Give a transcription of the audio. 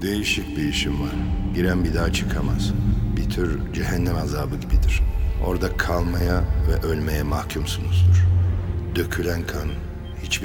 Değişik bir işim var. Giren bir daha çıkamaz. Bir tür cehennem azabı gibidir. Orada kalmaya ve ölmeye mahkumsunuzdur. Dökülen kan,